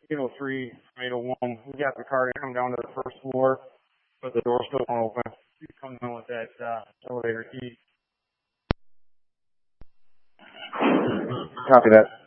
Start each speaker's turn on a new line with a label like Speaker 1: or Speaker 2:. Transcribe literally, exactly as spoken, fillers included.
Speaker 1: eight oh three, eight oh one. We got the car to come down to the first floor, but the door's still open. You come down with that uh, elevator key.
Speaker 2: Copy that.